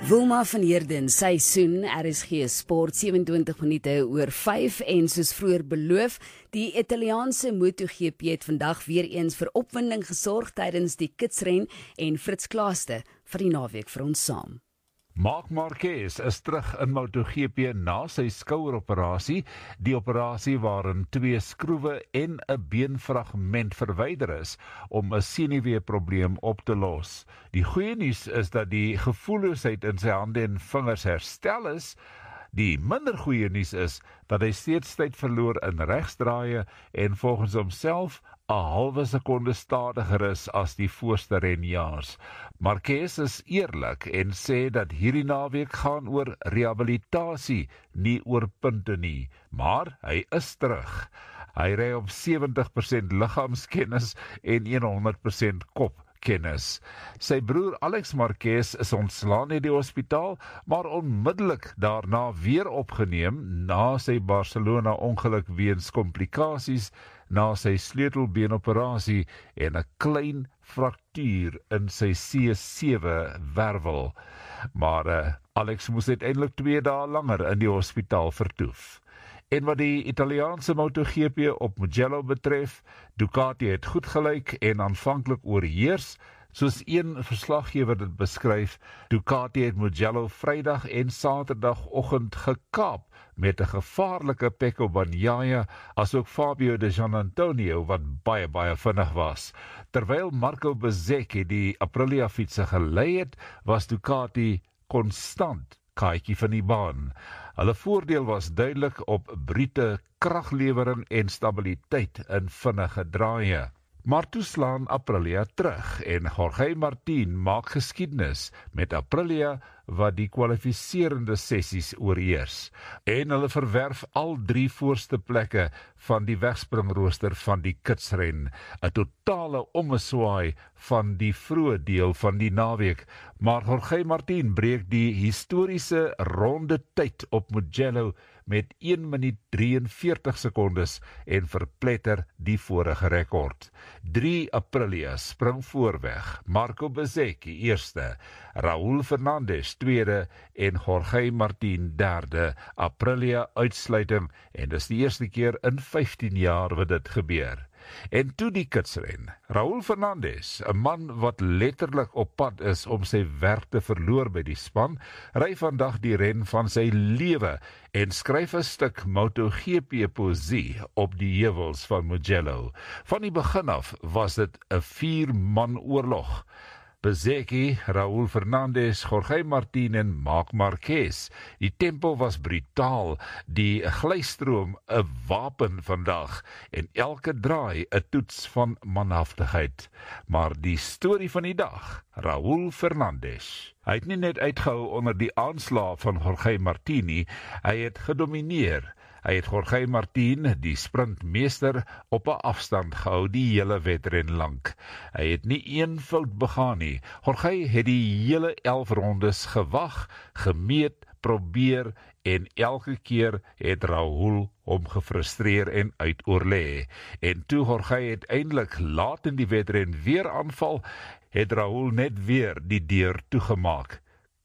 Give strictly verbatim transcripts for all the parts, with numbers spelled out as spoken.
Wilma van Heerden, seisoen R S G Sport, sewe-en-twintig minute oor vyf en soos vroeër beloof, die Italiaanse MotoGP het vandag weer eens vir opwinding gesorg tydens die kitsren en Fritz Klaaste vir die naweek vir ons saam. Marc Marquez is terug in MotoGP na sy skoueroperasie, die operasie waarin twee skroewe en 'n beenfragment verwyder is om 'n senuweeprobleem op te los. Die goeie nuus is dat die gevoelloosheid in sy hande en vingers herstel is. Die minder goeie nuus is dat hy steeds tyd verloor in regsdraaie en volgens homself 'n halwe sekonde stadiger is as die voorste renjaars. Marquez is eerlik en sê dat hierdie naweek gaan oor rehabilitasie, nie oor punte nie, maar hy is terug. Hy ry op sewentig persent liggaamskennis en honderd persent kop. Kennis. Sy broer Alex Marquez is ontslaan uit die hospitaal, maar onmiddellik daarna weer opgeneem na sy Barcelona ongeluk weens komplikasies na sy sleutelbeenoperasie en 'n klein fraktuur in sy C sewe wervel. Maar uh, Alex moes uiteindelik twee dae langer in die hospitaal vertoef. En wat die Italiaanse MotoGP op Mugello betref, Ducati het goed gelyk en aanvanklik oorheers, soos een verslaggewer dit beskryf. Ducati het Mugello Vrydag en Saterdagoggend gekaap met 'n gevaarlike Pecco Bagnaia, asook Fabio De Gianantonio wat baie baie vinnig was. Terwyl Marco Bezzecchi die Aprilia fietsse gelei het, was Ducati konstant kaaitjie van die baan. Hulle voordeel was duidelik op brute kraglewering en stabiliteit in vinnige draaie. Maar toe slaan Aprilia terug en Jorge Martin maak geskiedenis met Aprilia wat die kwalifiserende sessies oorheers. En hulle verwerf al drie voorste plekke van die wegspringrooster van die kitsren. 'n Totale ommeswaai van die vroeë deel van die naweek. Maar Jorge Martin breek die historiese ronde tyd op Mugello met een minuut drieënveertig sekondes en verpletter die vorige rekord. Drie Aprilia spring voorweg, Marco Bezzecchi eerste, Raúl Fernandez tweede en Jorge Martin derde. Aprilia uitsluiting en dis die eerste keer in vyftien jaar wat dit gebeur. En toe die kitsren, Raúl Fernandez, 'n man wat letterlik op pad is om sy werk te verloor by die span, ry vandag die ren van sy lewe en skryf 'n stuk MotoGP poesie op die heuwels van Mugello. Van die begin af was dit 'n vier-man oorlog. Bezzecchi, Raúl Fernandez, Jorge Martin en Marc Marquez. Die tempo was brutaal, die glystroom 'n wapen vandag en elke draai 'n toets van manhaftigheid. Maar die storie van die dag, Raúl Fernandez. Hy het nie net uitgehou onder die aanslae van Jorge Martin nie, hy het gedomineer. Hy het Jorge Martin, die sprintmeester, op 'n afstand gehou die hele wedren lank. Hy het nie een fout begaan nie. Jorge het die hele elf rondes gewag, gemeet, probeer en elke keer het Raúl hom gefrustreer en uitoorlê. En toe Jorge uiteindelik laat in die wedren weer aanval, het Raúl net weer die deur toegemaak.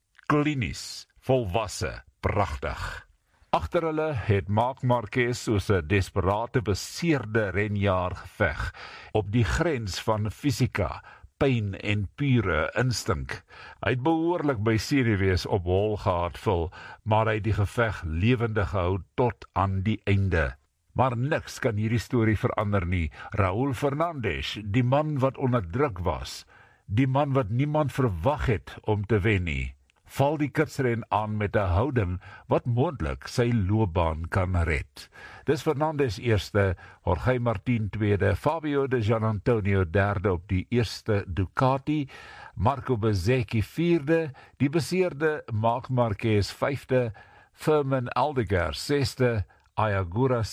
Klinies, volwasse, pragtig. Agter hulle het Marc Marquez soos 'n desperate beseerde renjaer geveg, op die grens van fisika, pyn en pure instink. Hy het behoorlik by senuwees op hol gehad vul, maar hy het die geveg lewendig gehou tot aan die einde. Maar niks kan hierdie storie verander nie. Raúl Fernandez, die man wat onder druk was, die man wat niemand verwag het om te wen nie, val die kitsren aan met 'n houding wat moontlik sy loopbaan kan red. Dis Fernandez eerste, Jorge Martin tweede, Fabio De Gianantonio derde op die eerste Ducati, Marco Bezzecchi vierde, die beseerde Marc Marquez vyfde, Firmin Aldegar sesde, Ayagura